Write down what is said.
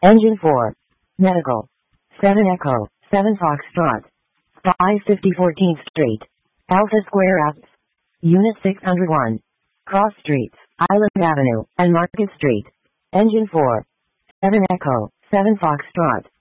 Engine 4. Medical. 7 Echo, 7 Foxtrot. 550 14th Street. Alpha Square Apps. Unit 601. Cross Streets, Island Avenue, and Market Street. Engine 4. 7 Echo, 7 Foxtrot.